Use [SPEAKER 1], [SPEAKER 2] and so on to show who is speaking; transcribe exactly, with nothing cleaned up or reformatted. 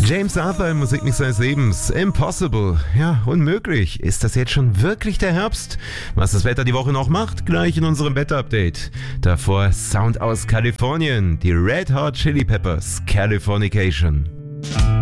[SPEAKER 1] James Arthur im Musikmix seines Lebens. Impossible. Ja, unmöglich. Ist das jetzt schon wirklich der Herbst? Was das Wetter die Woche noch macht? Gleich in unserem Wetter-Update. Davor Sound aus Kalifornien. Die Red Hot Chili Peppers. Californication.